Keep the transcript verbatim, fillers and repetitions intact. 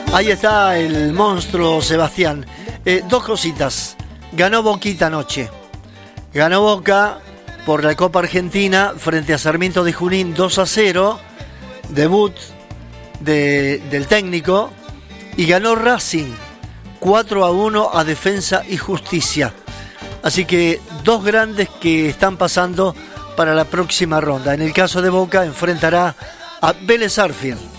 Ahí está el monstruo Sebastián. Eh, dos cositas. Ganó Boquita anoche. Ganó Boca por la Copa Argentina frente a Sarmiento de Junín dos a cero. Debut de, del técnico. Y ganó Racing cuatro a uno a Defensa y Justicia. Así que dos grandes que están pasando para la próxima ronda. En el caso de Boca enfrentará a Vélez Sarsfield.